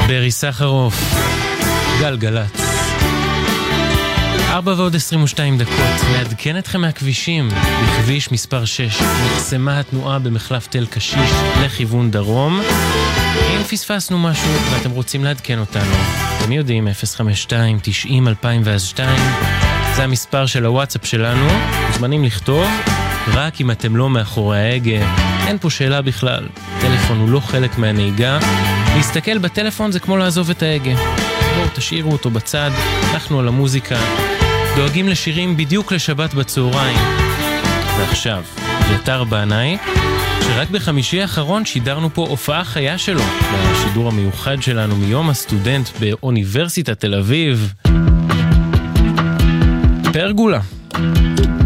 ברי סחרוף, גלגלת. 4:22 דקות, מעדכן אתכם מהכבישים. בכביש מספר 6 נחסמה התנועה במחלף תל קשיש לכיוון דרום. אם פספסנו משהו ואתם רוצים לעדכן אותנו, אתם יודעים, 052-90-2002 זה המספר של הוואטסאפ שלנו. מוזמנים לכתוב, רק אם אתם לא מאחורי ההגה. אין פה שאלה בכלל, טלפון הוא לא חלק מהנהיגה. להסתכל בטלפון זה כמו לעזוב את ההגה. בואו תשאירו אותו בצד, אנחנו על המוזיקה, דואגים לשירים בדיוק לשבת בצהריים. ועכשיו, יתר בעיניי, שרק בחמישי האחרון שידרנו פה הופעה חיה שלו, בשידור המיוחד שלנו מיום הסטודנט באוניברסיטת תל אביב. פרגולה.